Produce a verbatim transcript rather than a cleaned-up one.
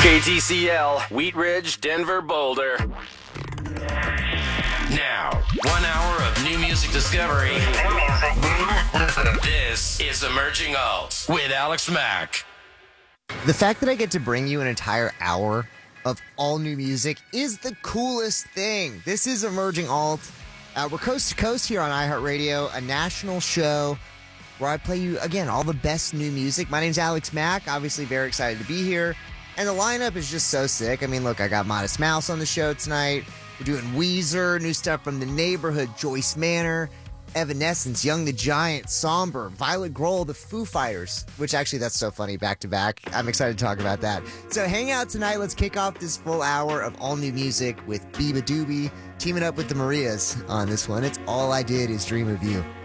K T C L, Wheat Ridge, Denver, Boulder. Now, one hour of new music discovery. This is Emerging Alt with Alex Mack. The fact that I get to bring you an entire hour of all new music is the coolest thing. This is Emerging Alt. Uh, we're coast to coast here on iHeartRadio, a national show where I play you, again, all the best new music. My name's Alex Mack. Obviously very excited to be here. And the lineup is just so sick. I mean, look, I got Modest Mouse on the show tonight. We're doing Weezer, new stuff from The Neighborhood, Joyce Manor, Evanescence, Young the Giant, Somber, Violet Grohl, The Foo Fighters, which actually that's so funny back to back. I'm excited to talk about that. So hang out tonight. Let's kick off this full hour of all new music with Biba Doobie teaming up with the Marias on this one. It's All I Did Is Dream of You.